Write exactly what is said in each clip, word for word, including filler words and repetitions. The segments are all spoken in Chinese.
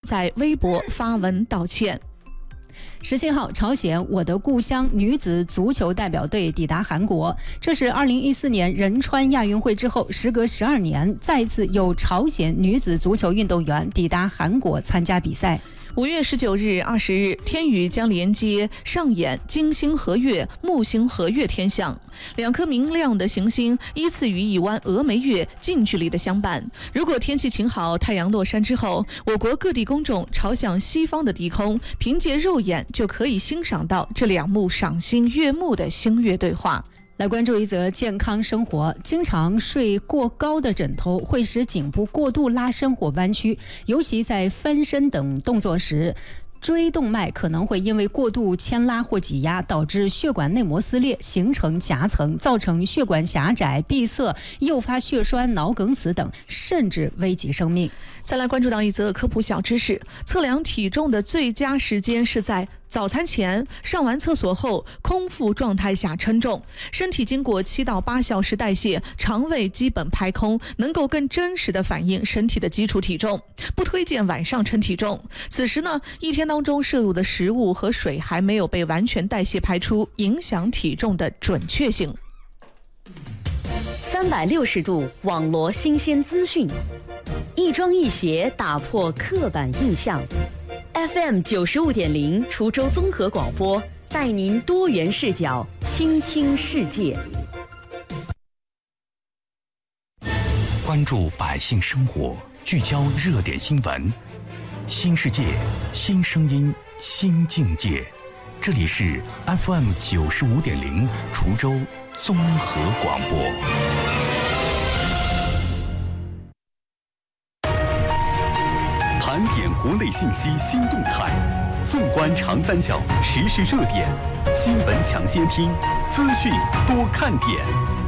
在微博发文道歉。 十七号，朝鲜我的故乡女子足球代表队抵达韩国，这是二零一四年仁川亚运会之后，时隔十二年，再次有朝鲜女子足球运动员抵达韩国参加比赛。 五月十九日、二十日，天宇将连接上演金星合月、木星合月天象，两颗明亮的行星依次与一弯峨眉月近距离的相伴。如果天气晴好，太阳落山之后，我国各地公众朝向西方的低空，凭借肉眼就可以欣赏到这两幕赏心悦目的星月对话。 来关注一则健康生活。经常睡过高的枕头会使颈部过度拉伸或弯曲，尤其在翻身等动作时，椎动脉可能会因为过度牵拉或挤压，导致血管内膜撕裂，形成夹层，造成血管狭窄、闭塞，诱发血栓、脑梗死等，甚至危及生命。 再来关注到一则科普小知识：测量体重的最佳时间是在早餐前、上完厕所后空腹状态下称重，身体经过七到八小时代谢，肠胃基本排空，能够更真实的反映身体的基础体重。不推荐晚上称体重，此时呢，一天当中摄入的食物和水还没有被完全代谢排出，影响体重的准确性。 三百六十度网罗新鲜资讯，一庄一协打破刻板印象。F M 九十五点零滁州综合广播，带您多元视角倾听世界。 关注百姓生活，聚焦热点新闻，新世界，新声音，新境界。这里是 F M 九十五点零滁州综合广播。盘点国内信息新动态，纵观长三角时事热点，新闻抢先听，资讯多看点。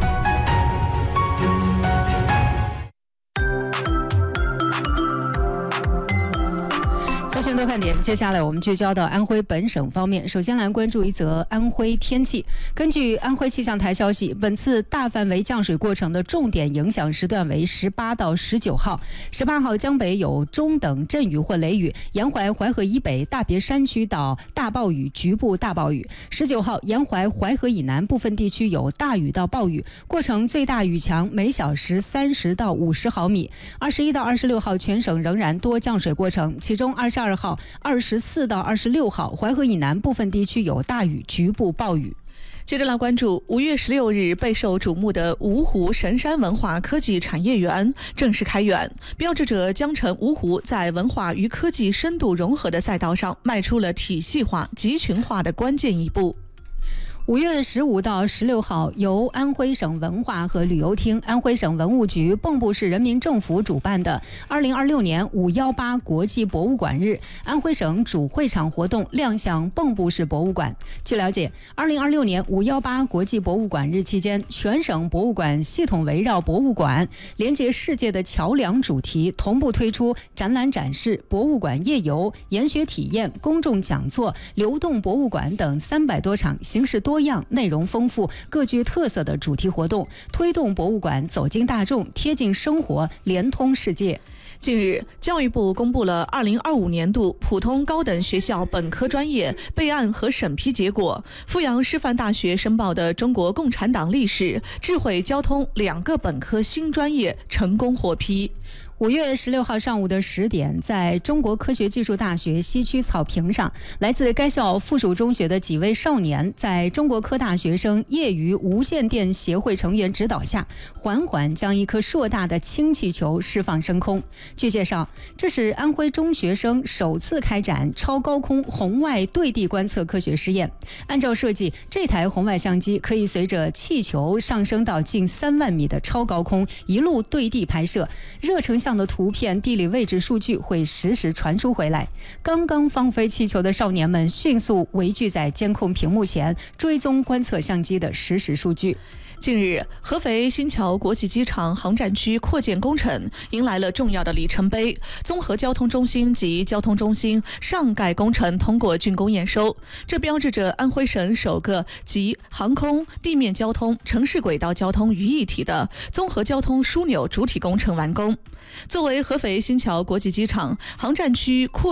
资讯多看点，接下来我们聚焦到安徽本省方面。首先来关注一则安徽天气。根据安徽气象台消息，本次大范围降水过程的重点影响时段为十八到十九号。十八号江北有中等阵雨或雷雨，沿淮淮河以北大别山区到大暴雨，局部大暴雨。十九号沿淮淮河以南部分地区有大雨到暴雨，过程最大雨强每小时三十到五十毫米。二十一到二十六号全省仍然多降水过程，其中二十二号、二十四到二十六号淮河以南部分地区有大雨，局部暴雨。 接着来关注五月十六日备受瞩目的芜湖神山文化科技产业园正式开园，标志着江城芜湖在文化与科技深度融合的赛道上迈出了体系化、集群化的关键一步。 五月十五到十六号，由安徽省文化和旅游厅、安徽省文物局、蚌埠市人民政府主办的二零二六年五幺八国际博物馆日，安徽省主会场活动亮相蚌埠市博物馆。据了解，二零二六年五幺八国际博物馆日期间，全省博物馆系统围绕博物馆连接世界的桥梁主题，同步推出展览展示、博物馆夜游、研学体验、公众讲座、流动博物馆等三百多场形式多多样、内容丰富、各具特色的主题活动，推动博物馆走进大众、贴近生活、连通世界。 近日，教育部公布了二零二五年度普通高等学校本科专业备案和审批结果。阜阳师范大学申报的中国共产党历史、智慧交通两个本科新专业成功获批。 五月十六号上午的十点，在中国科学技术大学西区草坪上，来自该校附属中学的几位少年，在中国科大学生业余无线电协会成员指导下，缓缓将一颗硕大的氢气球释放升空。据介绍，这是安徽中学生首次开展超高空红外对地观测科学实验。按照设计，这台红外相机可以随着气球上升到近三万米的超高空，一路对地拍摄，热成像的图片、地理位置数据会实时传输回来。刚刚放飞气球的少年们迅速围聚在监控屏幕前，追踪观测相机的实时数据。 近日，合肥新桥国际机场航站区扩建工程迎来了重要的里程碑。综合交通中心及交通中心上盖工程通过竣工验收，这标志着安徽省首个集航空、地面交通、城市轨道交通于一体的综合交通枢纽主体工程完工。作为合肥新桥国际机场航站区扩